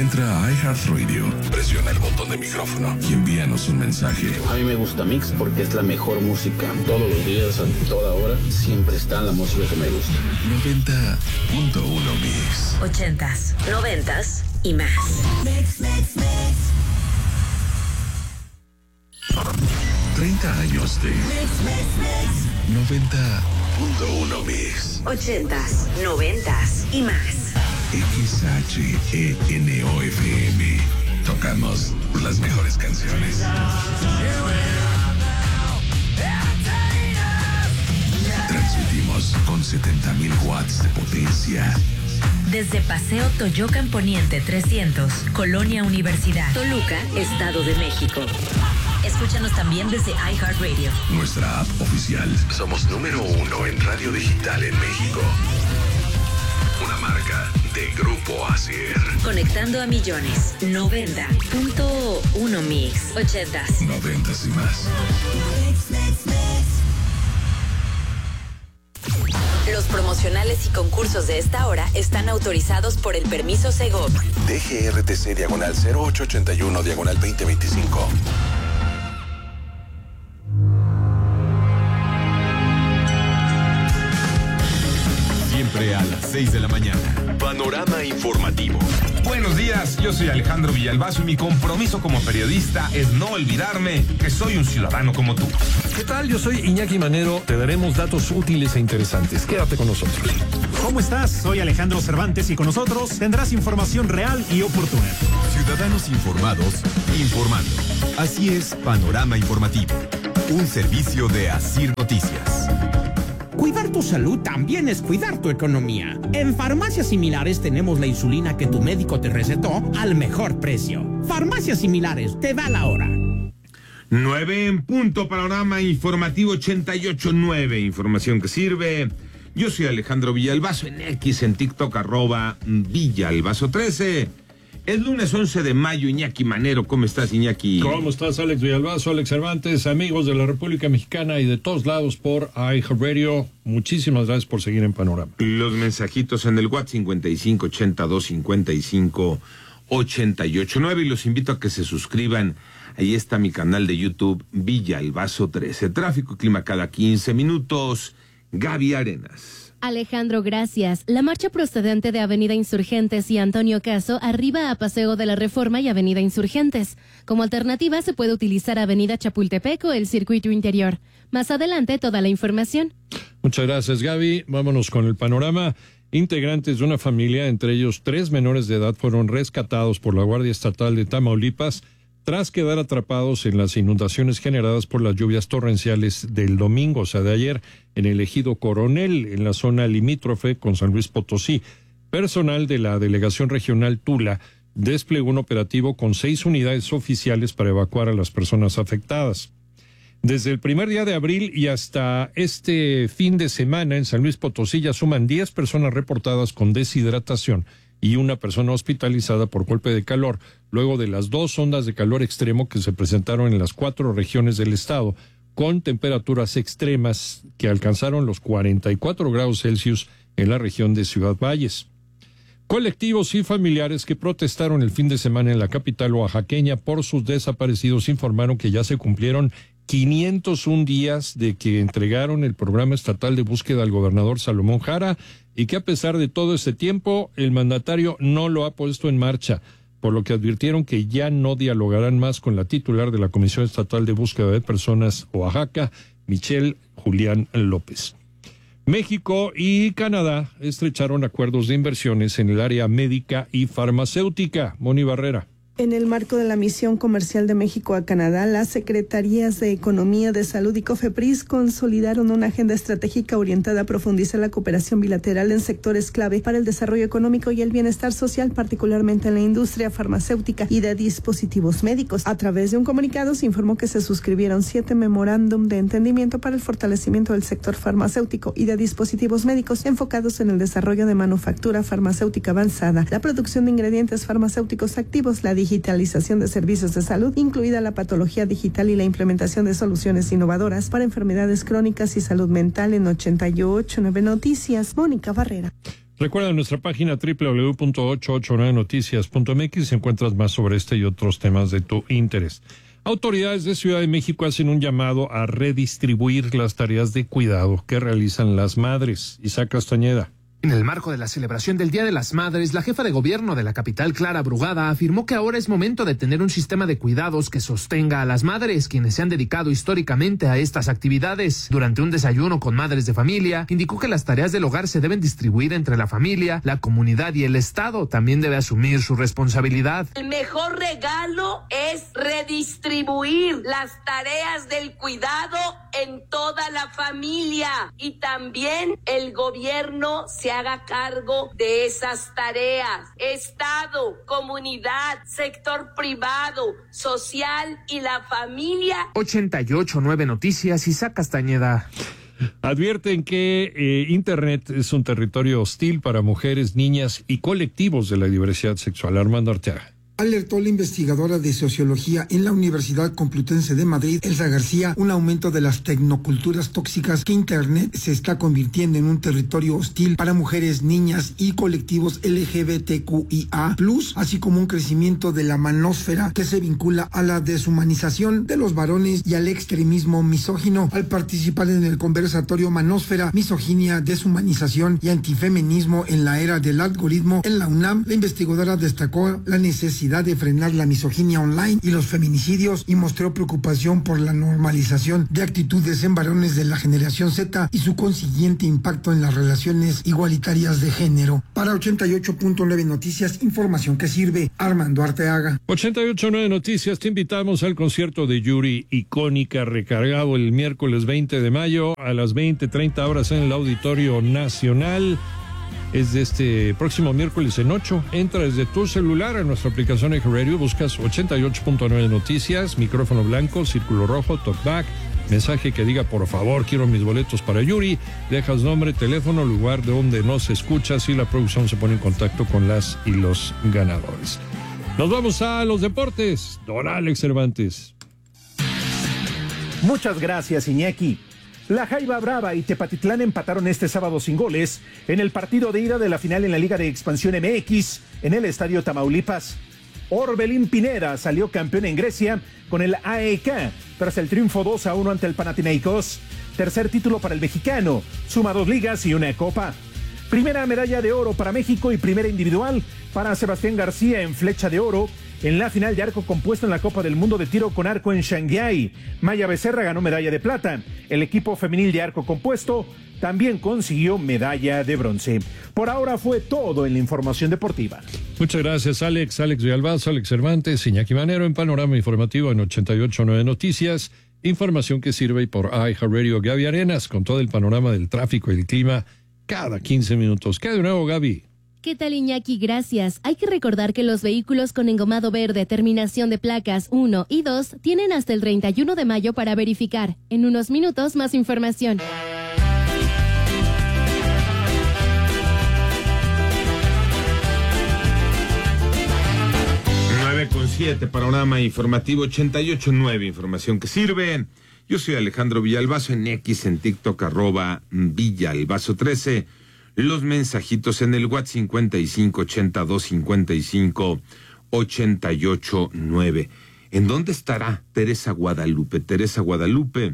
Entra a iHeartRadio, presiona el botón de micrófono y envíanos un mensaje. A mí me gusta Mix porque es la mejor música. Todos los días, a toda hora, siempre está la música que me gusta. 90.1 Mix. 80s, 90s y más. Mix. 30 años de 90.1 Mix. 80s, 90s y más. XHENOFM. Tocamos las mejores canciones. Transmitimos con 70,000 watts de potencia. Desde Paseo Toyocan Poniente 300, Colonia Universidad, Toluca, Estado de México. Escúchanos también desde iHeartRadio. Nuestra app oficial. Somos número 1 en radio digital en México. Una marca de Grupo Asier. Conectando a millones. 90.1 Mix. 80s. 90s y más. Los promocionales y concursos de esta hora están autorizados por el permiso Segov. DGRTC /0881/2025. Siempre a las 6 de la mañana. Panorama informativo. Buenos días, yo soy Alejandro Villalbazo y mi compromiso como periodista es no olvidarme que soy un ciudadano como tú. ¿Qué tal? Yo soy Iñaki Manero. Te daremos datos útiles e interesantes. Quédate con nosotros. ¿Cómo estás? Soy Alejandro Cervantes y con nosotros tendrás información real y oportuna. Ciudadanos informados, informando. Así es, Panorama Informativo. Un servicio de Asir Noticias. Cuidar tu salud también es cuidar tu economía. En Farmacias Similares tenemos la insulina que tu médico te recetó al mejor precio. Farmacias Similares, te da la hora. 9 en punto, Panorama Informativo 88.9, información que sirve. Yo soy Alejandro Villalbazo, en X, en TikTok, @Villalbazo13. Es lunes 11 de mayo, Iñaki Manero. ¿Cómo estás, Iñaki? ¿Cómo estás, Alex Villalbazo, Alex Cervantes, amigos de la República Mexicana y de todos lados por iHeartRadio? Muchísimas gracias por seguir en Panorama. Los mensajitos en el WhatsApp 5582558889 y los invito a que se suscriban. Ahí está mi canal de YouTube, Villalbazo13. Tráfico y clima cada 15 minutos. Gaby Arenas. Alejandro, gracias. La marcha procedente de Avenida Insurgentes y Antonio Caso arriba a Paseo de la Reforma y Avenida Insurgentes. Como alternativa se puede utilizar Avenida Chapultepec o el circuito interior. Más adelante toda la información. Muchas gracias, Gaby. Vámonos con el panorama. Integrantes de una familia, entre ellos 3 menores de edad, fueron rescatados por la Guardia Estatal de Tamaulipas tras quedar atrapados en las inundaciones generadas por las lluvias torrenciales del domingo, o sea, de ayer, en el ejido Coronel, en la zona limítrofe con San Luis Potosí. Personal de la Delegación Regional Tula desplegó un operativo con 6 unidades oficiales para evacuar a las personas afectadas. Desde el primer día de abril y hasta este fin de semana, en San Luis Potosí ya suman 10 personas reportadas con deshidratación y una persona hospitalizada por golpe de calor, luego de las 2 ondas de calor extremo que se presentaron en las 4 regiones del estado, con temperaturas extremas que alcanzaron los 44 grados Celsius en la región de Ciudad Valles. Colectivos y familiares que protestaron el fin de semana en la capital oaxaqueña por sus desaparecidos informaron que ya se cumplieron 501 días de que entregaron el programa estatal de búsqueda al gobernador Salomón Jara y que a pesar de todo este tiempo el mandatario no lo ha puesto en marcha, por lo que advirtieron que ya no dialogarán más con la titular de la Comisión Estatal de Búsqueda de Personas Oaxaca, Michelle Julián López. México y Canadá estrecharon acuerdos de inversiones en el área médica y farmacéutica. Moni Barrera. En el marco de la misión comercial de México a Canadá, las Secretarías de Economía, de Salud y COFEPRIS consolidaron una agenda estratégica orientada a profundizar la cooperación bilateral en sectores clave para el desarrollo económico y el bienestar social, particularmente en la industria farmacéutica y de dispositivos médicos. A través de un comunicado se informó que se suscribieron 7 memorándum de entendimiento para el fortalecimiento del sector farmacéutico y de dispositivos médicos enfocados en el desarrollo de manufactura farmacéutica avanzada, la producción de ingredientes farmacéuticos activos, la digitalización de servicios de salud, incluida la patología digital y la implementación de soluciones innovadoras para enfermedades crónicas y salud mental. En 88.9 Noticias, Mónica Barrera. Recuerda nuestra página www.889noticias.mx, encuentras más sobre este y otros temas de tu interés. Autoridades de Ciudad de México hacen un llamado a redistribuir las tareas de cuidado que realizan las madres. Isaac Castañeda. En el marco de la celebración del Día de las Madres, la jefa de gobierno de la capital, Clara Brugada, afirmó que ahora es momento de tener un sistema de cuidados que sostenga a las madres, quienes se han dedicado históricamente a estas actividades. Durante un desayuno con madres de familia, indicó que las tareas del hogar se deben distribuir entre la familia, la comunidad y el Estado. También debe asumir su responsabilidad. El mejor regalo es redistribuir las tareas del cuidado en toda la familia, y también el gobierno se haga cargo de esas tareas. Estado, comunidad, sector privado, social y la familia. 88.9 Noticias, Isaac Castañeda. Advierten que Internet es un territorio hostil para mujeres, niñas y colectivos de la diversidad sexual. Armando Arteaga. Alertó la investigadora de sociología en la Universidad Complutense de Madrid, Elsa García, un aumento de las tecnoculturas tóxicas, que Internet se está convirtiendo en un territorio hostil para mujeres, niñas y colectivos LGBTQIA+, así como un crecimiento de la manósfera que se vincula a la deshumanización de los varones y al extremismo misógino. Al participar en el conversatorio Manósfera, Misoginia, Deshumanización y Antifeminismo en la Era del Algoritmo en la UNAM, la investigadora destacó la necesidad de frenar la misoginia online y los feminicidios, y mostró preocupación por la normalización de actitudes en varones de la generación Z y su consiguiente impacto en las relaciones igualitarias de género. Para 88.9 Noticias, información que sirve. Armando Arteaga. 88.9 Noticias, te invitamos al concierto de Yuri, icónica, recargado el miércoles 20 de mayo a las 20:30 horas en el Auditorio Nacional. Es de este próximo miércoles en 8. Entra desde tu celular a nuestra aplicación iHeartRadio, buscas 88.9 Noticias, micrófono blanco, círculo rojo, talkback, mensaje que diga por favor quiero mis boletos para Yuri, dejas nombre, teléfono, lugar de donde nos escuchas y la producción se pone en contacto con las y los ganadores. Nos vamos a los deportes. Don Alex Cervantes. Muchas gracias, Iñaki. La Jaiba Brava y Tepatitlán empataron este sábado sin goles en el partido de ida de la final en la Liga de Expansión MX en el Estadio Tamaulipas. Orbelín Pineda salió campeón en Grecia con el AEK tras el triunfo 2-1 ante el Panathinaikos. Tercer título para el mexicano, suma 2 ligas y una copa. Primera medalla de oro para México y primera individual para Sebastián García en flecha de oro en la final de arco compuesto en la Copa del Mundo de Tiro con Arco en Shanghái. Maya Becerra ganó medalla de plata. El equipo femenil de arco compuesto también consiguió medalla de bronce. Por ahora fue todo en la información deportiva. Muchas gracias, Alex. Alex Villalbazo, Alex Cervantes, Iñaki Manero en Panorama Informativo en 88.9 Noticias. Información que sirve por iHeartRadio. Gaby Arenas con todo el panorama del tráfico y el clima cada 15 minutos. ¿Qué de nuevo, Gaby? ¿Qué tal, Iñaki? Gracias. Hay que recordar que los vehículos con engomado verde, terminación de placas 1 y 2, tienen hasta el 31 de mayo para verificar. En unos minutos, más información. 9:07, Panorama Informativo 88.9, información que sirve. Yo soy Alejandro Villalbazo, en X, en TikTok, @Villalbazo13. Los mensajitos en el WhatsApp 5582558889. ¿En dónde estará Teresa Guadalupe? Teresa Guadalupe,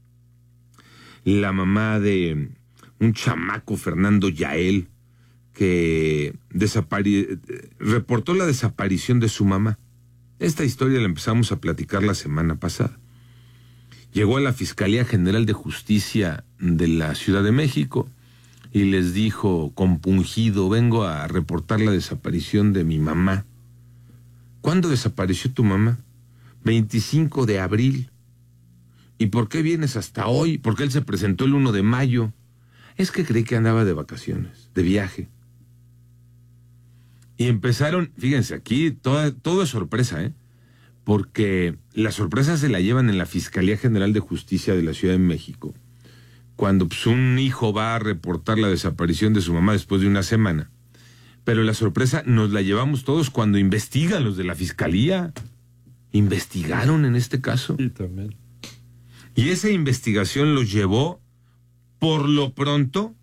la mamá de un chamaco, Fernando Yael, que reportó la desaparición de su mamá. Esta historia la empezamos a platicar la semana pasada. Llegó a la Fiscalía General de Justicia de la Ciudad de México y les dijo compungido: vengo a reportar la desaparición de mi mamá. ¿Cuándo desapareció tu mamá? 25 de abril. ¿Y por qué vienes hasta hoy? Porque él se presentó el 1 de mayo. Es que creí que andaba de vacaciones, de viaje. Y empezaron, fíjense, aquí todo es sorpresa, porque la sorpresa se la llevan en la Fiscalía General de Justicia de la Ciudad de México. Cuando un hijo va a reportar la desaparición de su mamá después de una semana. Pero la sorpresa nos la llevamos todos cuando investigan los de la Fiscalía. Investigaron en este caso. Sí, también. Y esa investigación los llevó, por lo pronto,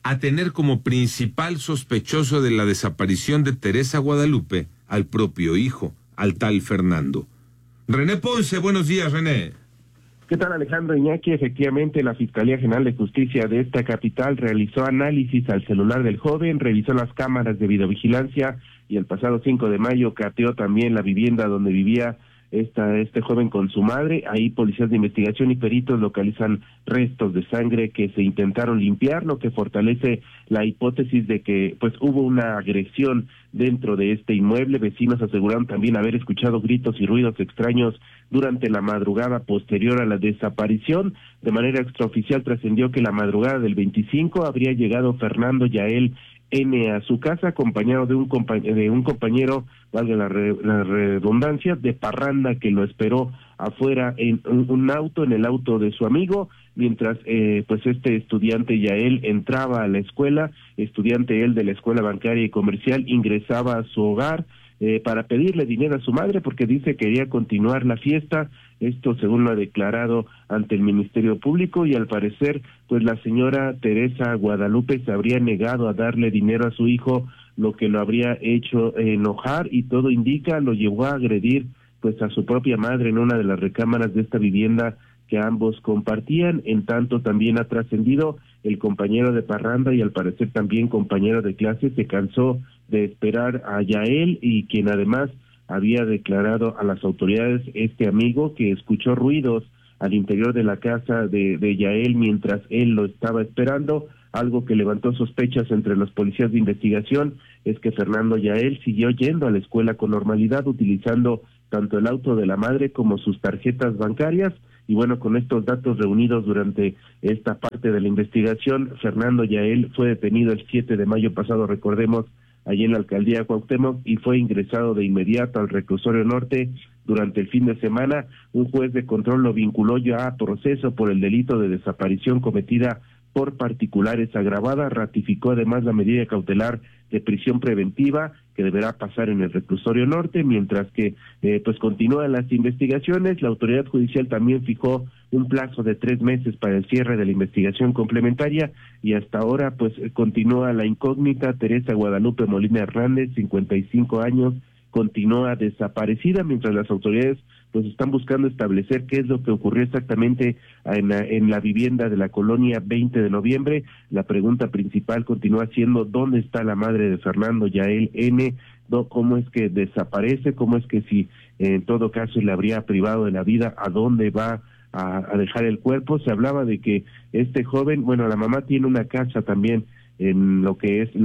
a tener como principal sospechoso de la desaparición de Teresa Guadalupe al propio hijo, al tal Fernando. René Ponce, buenos días, René. ¿Qué tal, Alejandro Iñaki? Efectivamente, la Fiscalía General de Justicia de esta capital realizó análisis al celular del joven, revisó las cámaras de videovigilancia y el pasado 5 de mayo cateó también la vivienda donde vivía este joven con su madre. Ahí policías de investigación y peritos localizan restos de sangre que se intentaron limpiar, lo que fortalece la hipótesis de que pues hubo una agresión dentro de este inmueble. Vecinos aseguraron también haber escuchado gritos y ruidos extraños durante la madrugada posterior a la desaparición. De manera extraoficial trascendió que la madrugada del 25 habría llegado Fernando Yael N. a su casa acompañado de un compañero, valga la redundancia, de parranda que lo esperó afuera en un auto, en el auto de su amigo, mientras pues este estudiante Yael entraba a la escuela, estudiante él de la escuela bancaria y comercial, ingresaba a su hogar para pedirle dinero a su madre porque dice que quería continuar la fiesta. Esto según lo ha declarado ante el Ministerio Público, y al parecer pues la señora Teresa Guadalupe se habría negado a darle dinero a su hijo, lo que lo habría hecho enojar, y todo indica lo llevó a agredir pues a su propia madre en una de las recámaras de esta vivienda que ambos compartían. En tanto también ha trascendido el compañero de parranda y al parecer también compañero de clase se cansó de esperar a Yael, y quien además había declarado a las autoridades, este amigo, que escuchó ruidos al interior de la casa de Yael mientras él lo estaba esperando. Algo que levantó sospechas entre los policías de investigación es que Fernando Yael siguió yendo a la escuela con normalidad, utilizando tanto el auto de la madre como sus tarjetas bancarias. Y bueno, con estos datos reunidos durante esta parte de la investigación, Fernando Yael fue detenido el 7 de mayo pasado, recordemos, allí en la alcaldía Cuauhtémoc, y fue ingresado de inmediato al reclusorio norte. Durante el fin de semana, un juez de control lo vinculó ya a proceso por el delito de desaparición cometida por particulares agravada. Ratificó además la medida cautelar de prisión preventiva que deberá pasar en el reclusorio norte, mientras que pues continúan las investigaciones. La autoridad judicial también fijó un plazo de 3 meses para el cierre de la investigación complementaria, y hasta ahora pues continúa la incógnita. Teresa Guadalupe Molina Hernández, 55 años, continúa desaparecida, mientras las autoridades pues están buscando establecer qué es lo que ocurrió exactamente en la vivienda de la colonia 20 de noviembre. La pregunta principal continúa siendo ¿dónde está la madre de Fernando Yael N? ¿Cómo es que desaparece? ¿Cómo es que si en todo caso le habría privado de la vida, a dónde va a dejar el cuerpo? Se hablaba de que este joven, bueno, la mamá tiene una casa también en lo que es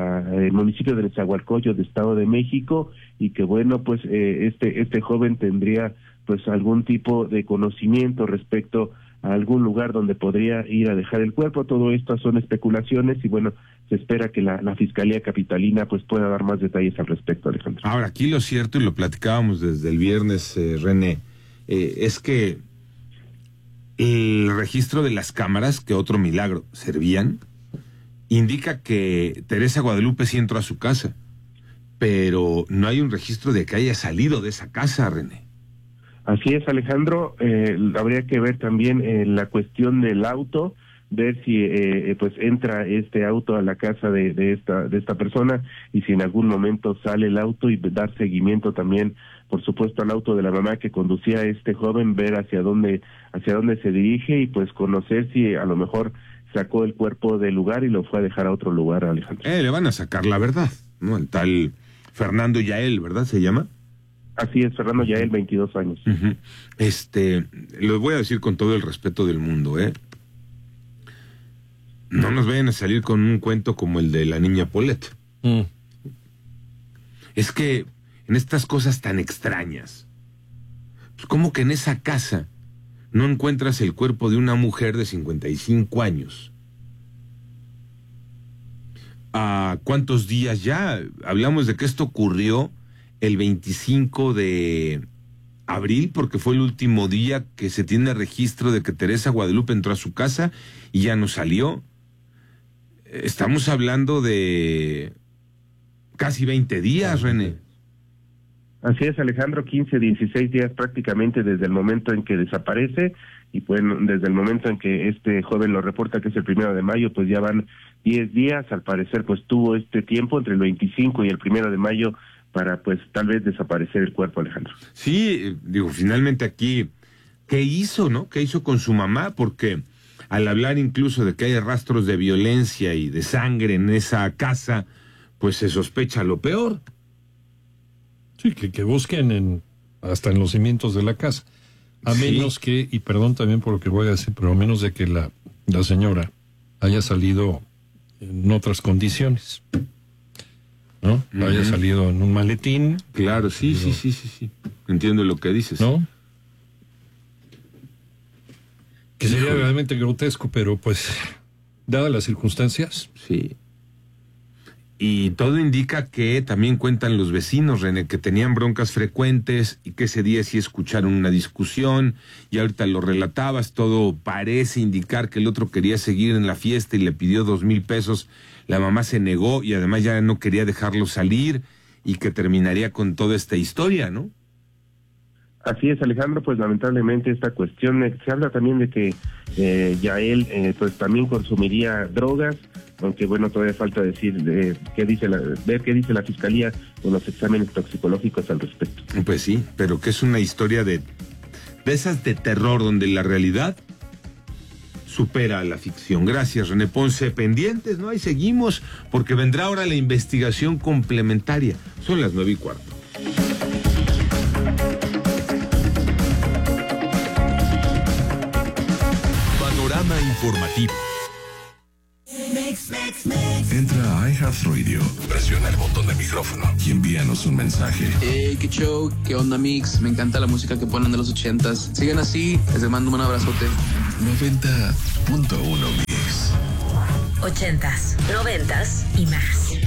el municipio de Nezahualcóyotl de Estado de México, y que bueno, pues este joven tendría pues algún tipo de conocimiento respecto a algún lugar donde podría ir a dejar el cuerpo. Todo esto son especulaciones y bueno, se espera que la Fiscalía Capitalina pues pueda dar más detalles al respecto, Alejandro. Ahora, aquí lo cierto, y lo platicábamos desde el viernes, René, es que el registro de las cámaras, que otro milagro servían, indica que Teresa Guadalupe sí entró a su casa, pero no hay un registro de que haya salido de esa casa, René. Así es, Alejandro. Habría que ver también la cuestión del auto, ver si pues entra este auto a la casa de esta persona, y si en algún momento sale el auto, y dar seguimiento también, por supuesto, al auto de la mamá que conducía a este joven, ver hacia dónde se dirige, y pues conocer si a lo mejor sacó el cuerpo del lugar y lo fue a dejar a otro lugar, Alejandro. Le van a sacar la verdad, ¿no? El tal Fernando Yael, ¿verdad? ¿Se llama? Así es, Fernando Yael, 22 años. Uh-huh. Lo voy a decir con todo el respeto del mundo, no nos vayan a salir con un cuento como el de la niña Paulette. Es que en estas cosas tan extrañas, pues como que en esa casa no encuentras el cuerpo de una mujer de 55 años. ¿A cuántos días ya? Hablamos de que esto ocurrió el 25 de abril, porque fue el último día que se tiene registro de que Teresa Guadalupe entró a su casa y ya no salió. Estamos hablando de casi 20 días, René. Así es, Alejandro, 15, 16 días prácticamente desde el momento en que desaparece, y pues desde el momento en que este joven lo reporta, que es el 1 de mayo, pues ya van 10 días, al parecer pues tuvo este tiempo entre el 25 y el 1 de mayo para pues tal vez desaparecer el cuerpo, Alejandro. Sí, finalmente aquí, ¿qué hizo, no? ¿Qué hizo con su mamá? Porque al hablar incluso de que hay rastros de violencia y de sangre en esa casa, pues se sospecha lo peor. Sí, que busquen hasta en los cimientos de la casa. A menos que, y perdón también por lo que voy a decir, pero a menos de que la señora haya salido en otras condiciones, ¿no? Haya salido en un maletín. Claro, sí. Entiendo lo que dices. ¿No? Que sería realmente grotesco, pero pues, dadas las circunstancias. Sí. Y todo indica que también cuentan los vecinos, René, que tenían broncas frecuentes y que ese día sí escucharon una discusión y ahorita lo relatabas, todo parece indicar que el otro quería seguir en la fiesta y le pidió 2,000 pesos, la mamá se negó y además ya no quería dejarlo salir y que terminaría con toda esta historia, ¿no? Así es, Alejandro, pues lamentablemente esta cuestión, se habla también de que Yael pues también consumiría drogas, aunque bueno, todavía falta decir ver qué dice la fiscalía con los exámenes toxicológicos al respecto. Pues sí, pero que es una historia de esas de terror donde la realidad supera a la ficción. Gracias, René Ponce. Pendientes, ¿no? Ahí seguimos, porque vendrá ahora la investigación complementaria. Son las 9:15. Panorama informativo. Entra a iHeartRadio, presiona el botón de micrófono y envíanos un mensaje. Qué show, qué onda, Mix. Me encanta la música que ponen de los 80s. Sigan así, les mando un abrazote. 90.1 Mix. 80s, 90s y más.